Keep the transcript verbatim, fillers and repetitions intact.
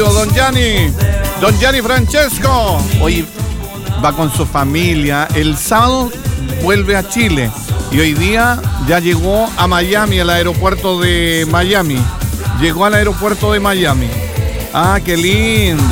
saludo, don Gianni. Don Gianni Francesco. Hoy va con su familia. El sábado vuelve a Chile. Y hoy día ya llegó a Miami, al aeropuerto de Miami. Llegó al aeropuerto de Miami. Ah, qué lindo.